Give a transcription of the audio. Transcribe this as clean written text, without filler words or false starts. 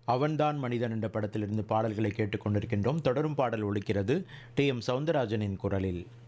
அவன்தான் மனிதன் என்ற படத்திலிருந்து பாடல்களை கேட்டுக்கொண்டிருக்கின்றோம். தொடரும் பாடல் ஒலிக்கிறது டி எம் சவுந்தரராஜனின் குரலில்.